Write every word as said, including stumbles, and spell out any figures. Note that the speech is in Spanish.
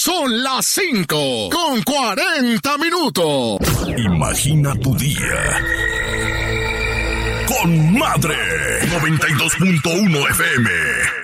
Son las cinco con cuarenta minutos. Imagina tu día con Madre noventa y dos punto uno F M.